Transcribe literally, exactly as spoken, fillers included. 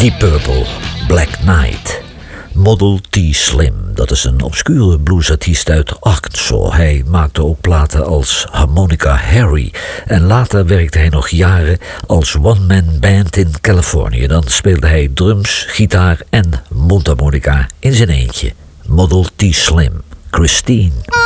Deep Purple, Black Knight. Model T. Slim, dat is een obscure bluesartiest uit Arkansas. Hij maakte ook platen als Harmonica Harry. En later werkte hij nog jaren als one-man band in Californië. Dan speelde hij drums, gitaar en mondharmonica in zijn eentje. Model T. Slim, Christine.